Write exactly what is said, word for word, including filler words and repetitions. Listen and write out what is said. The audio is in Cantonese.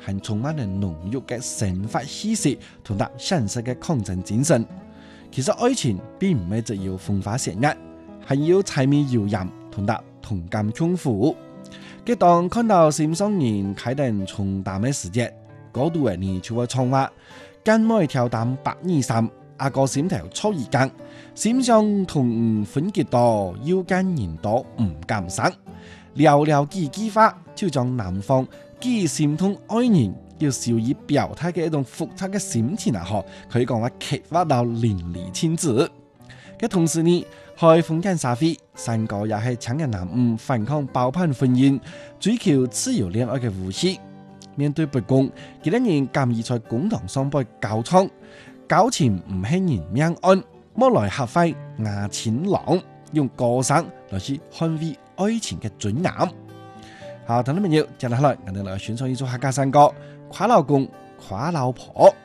係充滿了濃郁嘅生活氣息同埋現實嘅抗爭精神。其實愛情並唔係只要風花雪月，係要柴米油鹽同埋同甘共苦。佢當看到心上人開定重擔嘅時節，嗰度嘅人就會唱話：間妹挑擔百二三，阿哥心頭粗二更，心上同分結多，要間人多唔甘生。寥寥幾句話，就將男方既心痛愛人要少以表態嘅一種複雜嘅心情啊！嗬，可以講話刻畫到淋漓盡致。嘅同時呢，喺封建社會，三個也係強人男女反抗包辦婚姻、追求自由戀愛嘅武器。面對不公，幾多人甘於在公堂上被交槍，交錢唔係人命案，莫來學會牙錢狼，用歌聲來去捍衛愛情嘅尊嚴。好，聽眾朋友，接下來我哋來選唱一首客家山歌《誇老公》《誇老婆》。